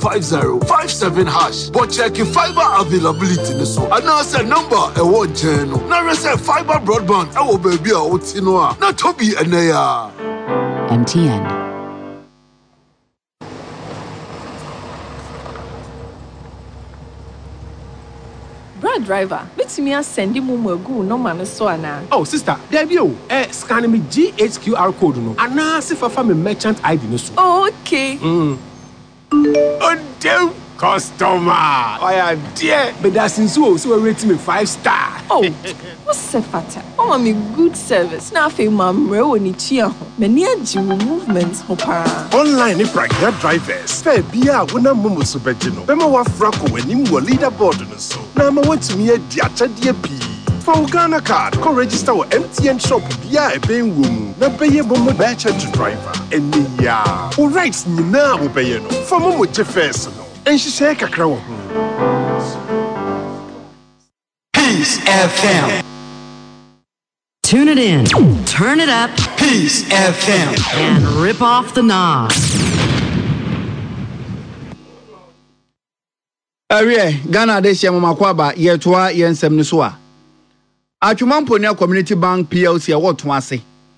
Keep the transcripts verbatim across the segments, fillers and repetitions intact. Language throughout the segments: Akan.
five zero five seven hash. But check your fiber availability in so. And now say number a one channel. Now receive fiber broadband. I will be a otinoa. Not to be a naya. M T N. Brad driver, bet me send him mo go no man so ana. Oh sister, there be o. Eh, scan me G H Q R code no. Ana se fa me merchant I D no so. Oh, okay. Mm. Oh damn customer. Oh yeah, dear. But that's in so so rate me five star. Oh, what's the fata? Oh, me good service. Now fe mam re woni chia ho. Me ni agi movements ho pa. Online ni pragya drivers. Fe bia wona momo so beje no. Be ma wa frako wani mo leaderboard no so. Na ma watumi adi achade bi. For Ghana card, go register with M T N shop bia e ben wo mu. Na be ye momo merchant driver. Eni ya. O rights ni na wo be ye no. For momo je first no. Enshi share kakra wo ho. Peace F M. Tune it in, turn it up, Peace F M, and rip off the knob. Awie Ghana de hye mamakwaba yetoa yensem ne so a Atwumamponia Community Bank P L C a woto ase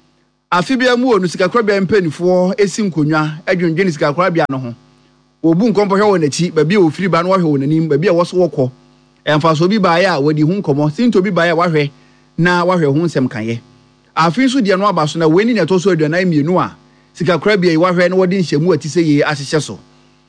afibia mu onu sikakrabia mpanifo esi nkonwa adwundwene sikakrabia no ho obu nkompo hwe wonachi babi ofiri ba no hwe wonanim babi a woso wokọ emfaso bi baaya a wadi hu nkomo sinto bi baaya wahwe na wahwe hu nsem kanye afin so de no abaso na weni ne to so aduana mienu a sikakrabia yi wahwe na wodi nhyemu atise ye ahyehye so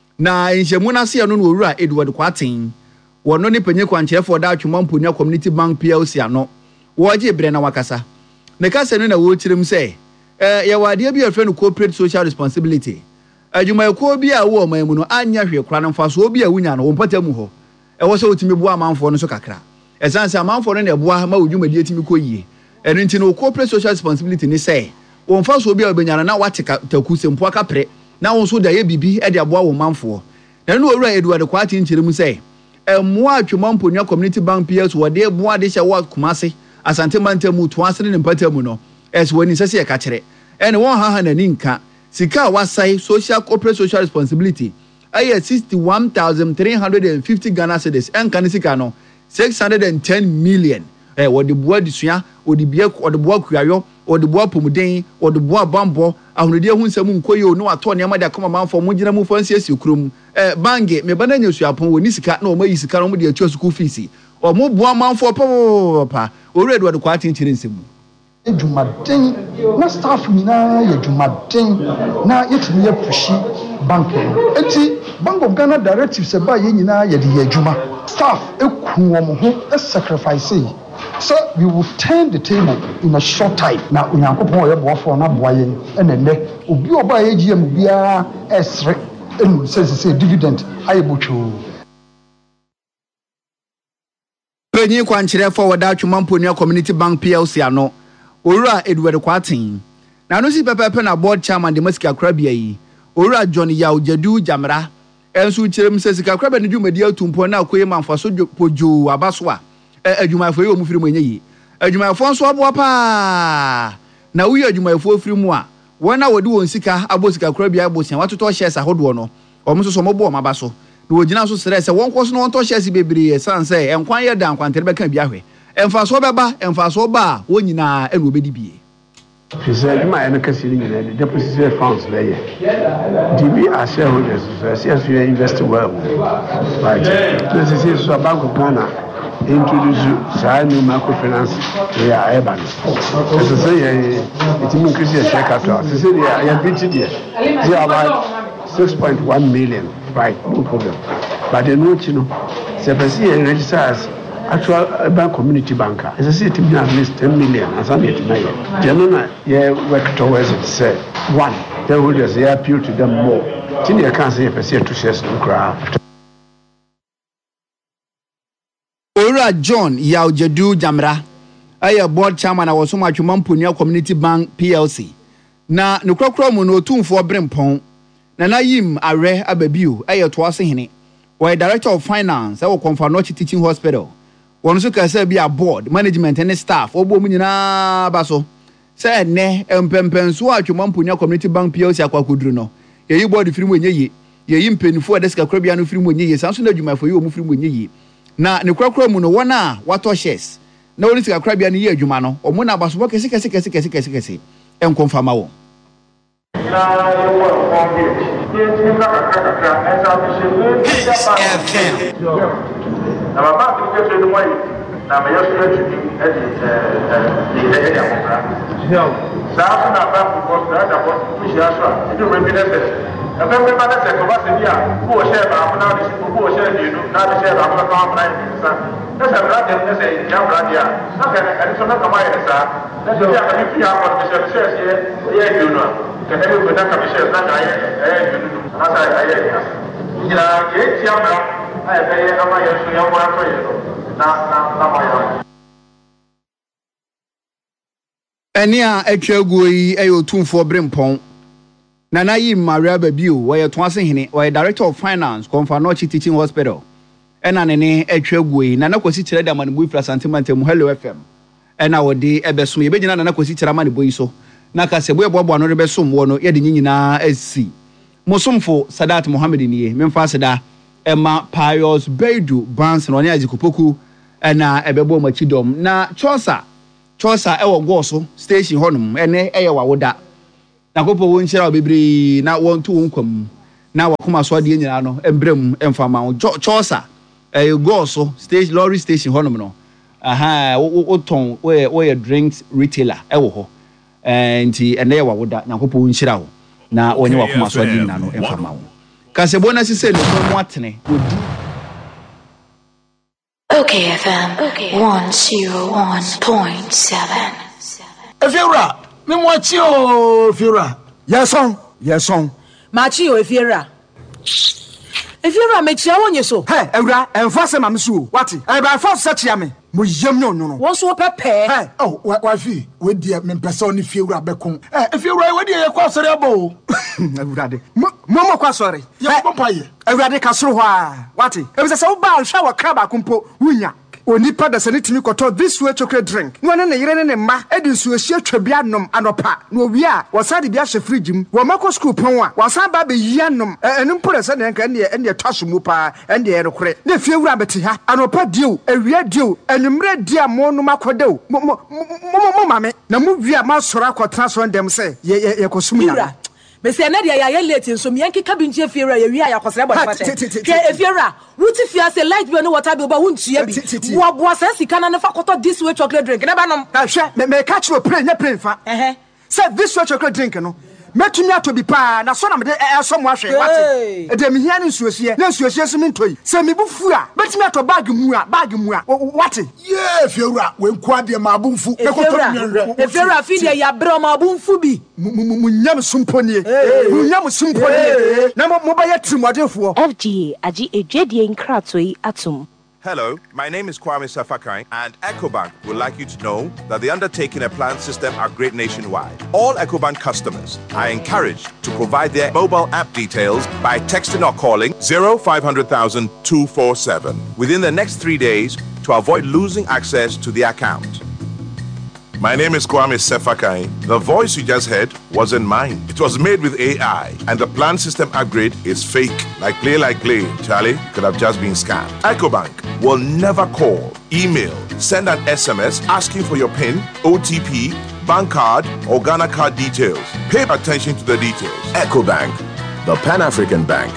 na nhyemu na se no no owura Edward Kwaten wono ne panye kwankyerefo da Atwumamponia Community Bank P L C ano woje bre na wakasa ne kasa no na wo kirem se eh ya wade bi afre no corporate social responsibility adwuma ko bi a wo mamu no anya hwe kra na mfaso obi a wunya no wo mpata mu ho e wo se otimi bua amanfo no so kakra esanse amanfo no na bua ma odwumadi atimi ko yie eno nti no corporate social responsibility ni se wo mfaso obi a obenyana na wateka taku sempo akapre na wo so da ye bibi e de aboa wo manfo na no owura Edward Kwaten nkyerem se emmo Atwumamponia Community Bank P L C wode boa de hye wo Kumase Asante Mantamu to asene ne mpatamu no es woni sese e ka kire ene won ha ha na ni nka sika wasai social corporate social responsibility aye sixty-one thousand three hundred fifty Ghana cedis enka ne sika no six hundred ten million eh wode boa disua wode bia wode boa kuayo wode boa pomuden wode boa bambo ahunudi hu nsam nkoyo no ato ne ma de akoma manfo mo gina mu fansiasi okrom eh bange me bana nya suapon woni sika na o mayi sika no mo de atu school fees o mo boa manfo papa owura Edward Kwaten kire nsemu ejumaden na staff nyina ye jumaden na yetimi ye pushi bank enti Bank of Ghana directives e ba ye nyina ye de ejuma staff eku wo mo ho e sacrifice so we will turn the table in a short time na unyankopon ye boafo na boa yen enene obi oba ye G M bia esre enu se se dividend ayebotwo penyi kwankyerefo wada Atwumamponia Community Bank P L C ano owura Edward Kwaten na no si pepepe na board chairman de Masika Krabia yi owura John Yaujadu Jamra ensu kyerem se sika krabia ne dwumadi atumpo na akoye manfaso pojo abaso a adwumayefo yi o mu firi mu enye yi adwumayefo nso aboa pa na wuyi adwumayefo firi mu a wona wodi won sika abo sika krabia abosia watoto shares ahodo no omo so so mo bo mabaso na wogina so sere se won koso no won to shares bebre esan se enkwan ye da nkwantere beka bia hwe emfaso beba emfaso ba wonyina enu obedi bie President, my education in the deposit funds there. D B are shareholders, so yes, we invest well. Right. This is so Bank of Ghana introduce new microfinance. We are able. As I say, it increases the share capital. As I say, I have been to there. They are about six point one million. Right, no problem. But the note, you know, Sepasi registers actual bank community banker. As I say, it means at least ten million. As I'm getting now, Janona, yeah, work towards it. Say one, they will just appeal to them more. Till you can't say if I say to share some craft. Ora John Yaujadu Jamra, aye board chairman. I was so much Atwumamponia Community Bank P L C. Na no krokro mu no tumfo brempon. Na na yim are ababiu aye to ase hene. Or director of finance, I will confirm not teaching hospital. One so can say be a board, management and staff, or Bomina Basso. Say ne empempen so Atwumamponia Community Bank P L C akwa kudru no. Ye board film when ye ye yi mpenifo de sika krabia no firi mu nye ye sanso na adwumafo ye o mu firi mu nye ye na ne krakra mu no wona wato shares na woni sika krabia no ye adwuma no o mu na abaso kese kese kese kese kese kese enkonfama wo Hits F M. Na mama tu que do mãe, na melhor cidade de é de de de comprar. Não. Sabe na para por conta da porta puxar só. E do bem nesse. A bem bem para essa conversa dia. Pô, chefe, a não disse pô, chefe, não nada chefe, a não tá para isso. Essa verdade é essa já verdade é. Só que a gente não tá mais essa. Essa já a gente já pode ser chefe e é de não. Que nem o da cabeça da aí é de não. Essa aí é. Já que tinha é bem a maior sua é uma coisa. Eni a etwa guyi ayo tumfo brempon na na yi Maria Babio we to ase hene we director of finance Konfanochi Teaching Hospital ena ne ne etwa guyi na na kwasi kire da manbu ifra santimante mu Hello F M ena wodi ebeso ye begina na na kwasi kire mane boyi so na ka sebo eboabo no rebesom wo no ye de nyina asi musumfo Sadat Mohammed niye memfa seda Emma Pius Bedu Bans no ne azikupoku ena ebebo machidom na chosa chosa ewo goso station honum ene eye wawoda na kopo wonchira obebri na wonto wonkwam na wakoma so ade nyina no embrem emfama chosa eh goso station lorry station honum no aha woton we we drinks retailer ewo ho enti ene eye wawoda na kopo wonchira ho na wonye wakoma so ade nyina no emfama ho kasebo na sise no mo atene odi Okay F M, okay. one oh one point seven. Efiera, me mwachi o Efiera. Yes on, yes on. Machi o Efiera. Efiera me chia wonye so. Hey, Ewra, enfase ma msu. Wati? E ba force search ya me. Mo yem no no no. Won so pepe. Hey, oh, wa fi, we die me pese oni Efiera bekon. Eh, Efiera we die ye kwa sori abo. Ewra de. Mo mo kwa sori. Ye ko paye. Ewra de kasoro ho a. Wati? E be se wo ba hwa wa kra ba kompo wunya. Onipa da sane timi koto this way chocolate drink. No ne yire ne ma edi nsuohie twabia nom anopa. No wi a wasade bia hye fridge mu. Wo mako school pon a wasan ba be yia nom. Enu mpore se ne nka ne ene twaso mu pa ene ye rekore. Ne fie wura beti ha. Anopa dio, ewia dio, enumre dia mo no makodeo. Mo mo mo mame. Na mu wi a ma sora akotra so ndem se ye ye kosum ya. Bese na dia ya ye late nso me yanke kabinche Efiera ye wi a yakosere body fate. Ke Efiera Ruti fia say light bill no water bill ba wuntua bi. Wo boa say sika na ne fa koto this way chocolate drink. Na ba nom. Hwe me me catch no play, na play fa. Eh eh. Say this way chocolate drink no. Metumi ato bi pa na so na me de eso mo ahwe wate. E de me hia ne nsuohie. Na nsuohie so me ntoi. Say me bufu a metumi ato bag mu a bag mu a wate. Yeah, Efiera we nku ade ma abunfu. E koto nwe. Efiera fi de ya bre ma abunfu bi. Mu nyam sumponi. Mu nyam sumponi. Na mo ba ya trimodefo. F G A agi ejedie nkratoi atum. Hello, my name is Kwame Safakai, and EcoBank would like you to know that the undertaking and plan system are great nationwide. All EcoBank customers are encouraged to provide their mobile app details by texting or calling zero five hundred thousand two four seven within the next three days to avoid losing access to the account. My name is Kwame Sefakai. The voice you just heard wasn't mine. It was made with A I, and the plan system upgrade is fake. Like play, like play. Charlie could have just been scammed. EcoBank will never call, email, send an S M S asking for your PIN, O T P, bank card, or Ghana card details. Pay attention to the details. EcoBank, the Pan-African Bank.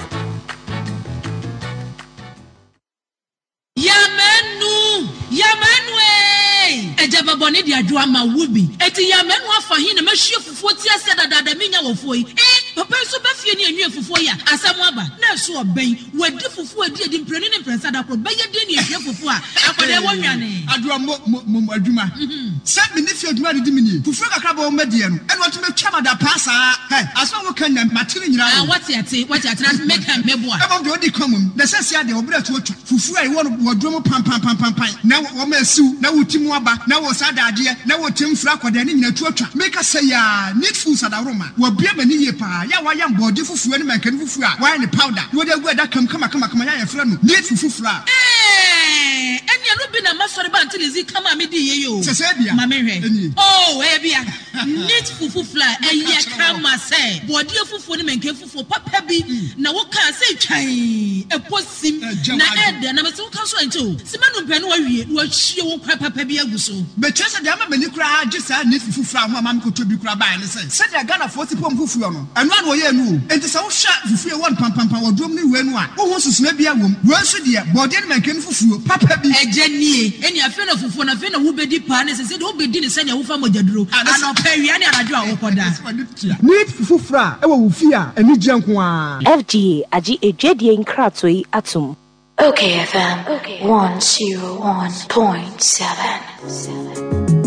Yamenu! Yamenu! Ejaba boni di adwa ma wubi. Eti yamenu afa hin na mahie fufuo ti ase dada da minya wofo yi. Eh, papa so ba fie ni enwe fufuo ya. Asam aba. Na so oben. Wadi fufuo adi adi mprenu ni mpresa da kro. Ba ye di ni efie fufuo a. Akode wonwane. Adwa mo mo adwuma. Se me ni fie adwuma di mi ni. Fufuo kakra ba o medie no. Eno to me twa da pasa. Hey, aso wo kan na matiri nyira. Ah, what yate, what yate na make am meboa. Eba do di komum. Na se sia de obira to otwa. Fufuo ai wo no wadwo mo pam pam pam pam pam. Na wo ma siu, na wo timu aba. Na wo sadade na wo temfra kwade ne nyina tuatwa make say ya need food sadaroma wo bia mani ye pa ya wa yam body fufu ne mankan fufu a wa ne powder wo de gu da kam kama kama kama ya yefra no need fufu a eh enya no bi na masori ba ntilizi kama me di ye yo se se bia ma me hwe oh we bia Neat fufu fly, a year kama say, body of fufu and menke fufu, papa be, na what can say chai, a possim, na ed, and I'm so counsel too. Simon Penway, what she won't cry papa be a gusso. But just a damn many cry, just a neat fufu from my mamma could be crab and said, I got a forty pound fufu, and one way you know, and the sound shot for one pump pump or do me when one. Who wants to maybe a woman? Where should you, body and menke fufu, papa be a jenny, and your friend of fufu, and a friend of Uber Panis, and said, who be didn't send your family drew, and I'll pay you any other draw. Need fufra, I will fear, and need junk one. F G A, Aji Ejedi in Kratoi Atum. Okay, F M, one zero one point seven.